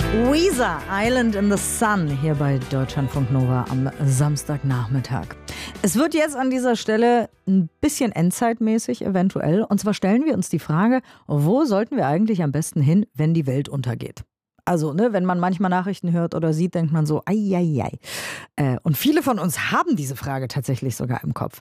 Weezer, Island in the Sun, hier bei Deutschlandfunk Nova am Samstagnachmittag. Es wird jetzt an dieser Stelle ein bisschen endzeitmäßig eventuell. Und zwar stellen wir uns die Frage, wo sollten wir eigentlich am besten hin, wenn die Welt untergeht? Also, wenn man manchmal Nachrichten hört oder sieht, denkt man so, ei. Und viele von uns haben diese Frage tatsächlich sogar im Kopf.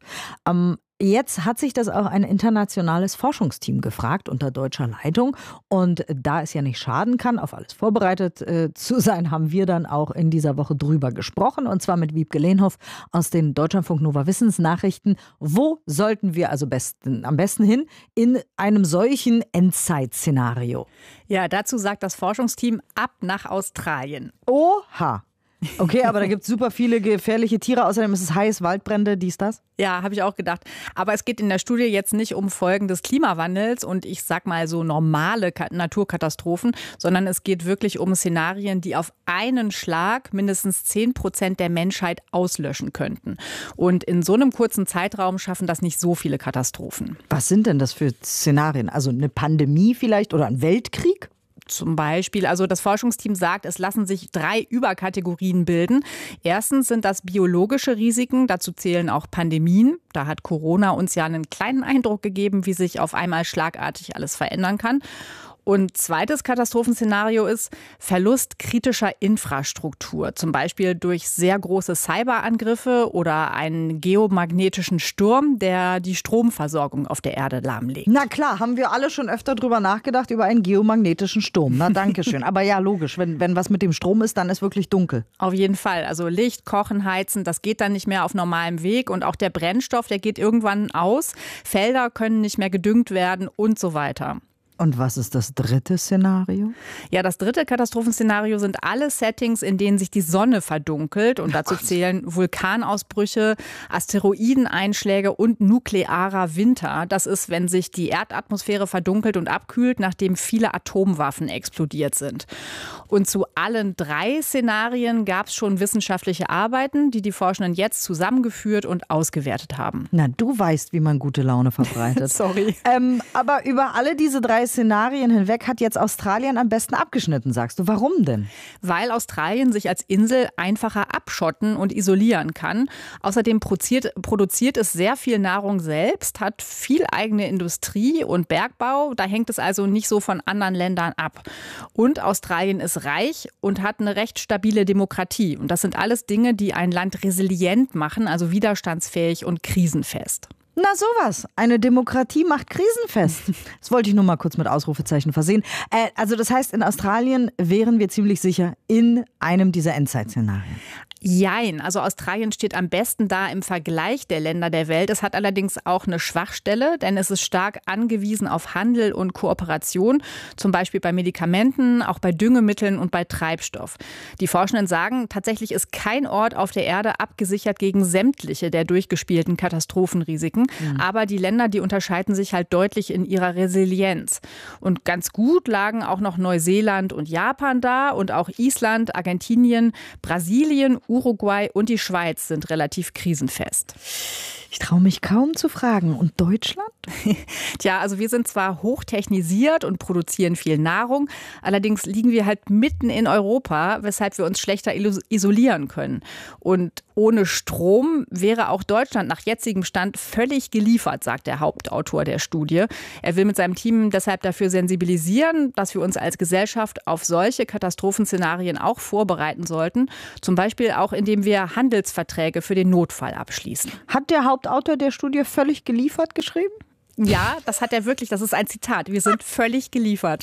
Jetzt hat sich das auch ein internationales Forschungsteam gefragt unter deutscher Leitung. Und da es ja nicht schaden kann, auf alles vorbereitet zu sein, haben wir dann auch in dieser Woche drüber gesprochen. Und zwar mit Wiebke Lehnhoff aus den Deutschlandfunk Nova Wissensnachrichten. Wo sollten wir also am besten hin in einem solchen Endzeitszenario? Ja, dazu sagt das Forschungsteam ab nach Australien. Oha! Okay, aber da gibt es super viele gefährliche Tiere. Außerdem ist es heiß, Waldbrände, dies, das. Ja, habe ich auch gedacht. Aber es geht in der Studie jetzt nicht um Folgen des Klimawandels und ich sag mal so normale Naturkatastrophen, sondern es geht wirklich um Szenarien, die auf einen Schlag mindestens 10% der Menschheit auslöschen könnten. Und in so einem kurzen Zeitraum schaffen das nicht so viele Katastrophen. Was sind denn das für Szenarien? Also eine Pandemie vielleicht oder ein Weltkrieg? Zum Beispiel, also das Forschungsteam sagt, es lassen sich 3 Überkategorien bilden. Erstens sind das biologische Risiken, dazu zählen auch Pandemien. Da hat Corona uns ja einen kleinen Eindruck gegeben, wie sich auf einmal schlagartig alles verändern kann. Und zweites Katastrophenszenario ist Verlust kritischer Infrastruktur, zum Beispiel durch sehr große Cyberangriffe oder einen geomagnetischen Sturm, der die Stromversorgung auf der Erde lahmlegt. Na klar, haben wir alle schon öfter drüber nachgedacht, über einen geomagnetischen Sturm. Na, danke schön. Aber ja, logisch, wenn was mit dem Strom ist, dann ist wirklich dunkel. Auf jeden Fall. Also Licht, Kochen, Heizen, das geht dann nicht mehr auf normalem Weg. Und auch der Brennstoff, der geht irgendwann aus. Felder können nicht mehr gedüngt werden und so weiter. Und was ist das dritte Szenario? Ja, das dritte Katastrophenszenario sind alle Settings, in denen sich die Sonne verdunkelt. Und dazu zählen Vulkanausbrüche, Asteroideneinschläge und nuklearer Winter. Das ist, wenn sich die Erdatmosphäre verdunkelt und abkühlt, nachdem viele Atomwaffen explodiert sind. Und zu allen 3 Szenarien gab es schon wissenschaftliche Arbeiten, die Forschenden jetzt zusammengeführt und ausgewertet haben. Na, du weißt, wie man gute Laune verbreitet. Sorry. Aber über alle diese 3 Szenarien hinweg hat jetzt Australien am besten abgeschnitten, sagst du. Warum denn? Weil Australien sich als Insel einfacher abschotten und isolieren kann. Außerdem produziert es sehr viel Nahrung selbst, hat viel eigene Industrie und Bergbau. Da hängt es also nicht so von anderen Ländern ab. Und Australien ist reich und hat eine recht stabile Demokratie. Und das sind alles Dinge, die ein Land resilient machen, also widerstandsfähig und krisenfest. Na sowas, eine Demokratie macht krisenfest. Das wollte ich nur mal kurz mit Ausrufezeichen versehen. Also das heißt, in Australien wären wir ziemlich sicher in einem dieser Endzeitszenarien. Jein, also Australien steht am besten da im Vergleich der Länder der Welt. Es hat allerdings auch eine Schwachstelle, denn es ist stark angewiesen auf Handel und Kooperation, zum Beispiel bei Medikamenten, auch bei Düngemitteln und bei Treibstoff. Die Forschenden sagen, tatsächlich ist kein Ort auf der Erde abgesichert gegen sämtliche der durchgespielten Katastrophenrisiken. Aber die Länder, die unterscheiden sich halt deutlich in ihrer Resilienz. Und ganz gut lagen auch noch Neuseeland und Japan da und auch Island, Argentinien, Brasilien, Uruguay und die Schweiz sind relativ krisenfest. Ich traue mich kaum zu fragen. Und Deutschland? Tja, also wir sind zwar hochtechnisiert und produzieren viel Nahrung, allerdings liegen wir halt mitten in Europa, weshalb wir uns schlechter isolieren können. Und ohne Strom wäre auch Deutschland nach jetzigem Stand völlig geliefert, sagt der Hauptautor der Studie. Er will mit seinem Team deshalb dafür sensibilisieren, dass wir uns als Gesellschaft auf solche Katastrophenszenarien auch vorbereiten sollten. Zum Beispiel auch, indem wir Handelsverträge für den Notfall abschließen. Hat der Hauptautor der Studie völlig geliefert geschrieben? Ja, das hat er wirklich. Das ist ein Zitat. Wir sind völlig geliefert.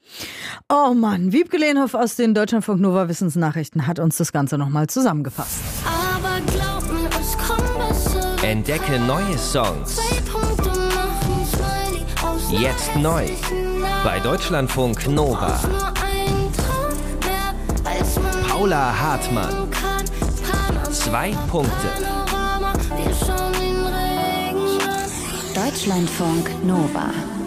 Oh Mann, Wiebke Lehnhoff aus den Deutschlandfunk Nova Wissensnachrichten hat uns das Ganze nochmal zusammengefasst. Aber glaub mir, es kommt besser. Entdecke neue Songs. 2 Punkte machen Smiley aus Jetzt neu. Bei Deutschlandfunk Nova. nur ein Traum, mehr als man Paula Hartmann. kann. Panorama, 2 Punkte. wir schauen den Regenschirm. Deutschlandfunk Nova.